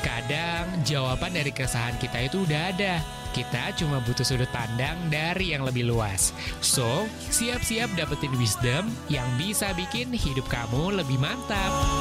Kadang jawaban dari keresahan kita itu udah ada. Kita cuma butuh sudut pandang dari yang lebih luas. So, siap-siap dapetin wisdom yang bisa bikin hidup kamu lebih mantap.